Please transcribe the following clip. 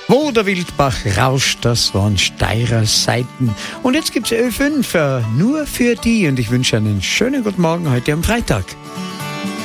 Wo der Wildbach rauscht, das waren Steirer Seiten. Und jetzt gibt's Ö5 nur für die. Und ich wünsche einen schönen guten Morgen heute am Freitag.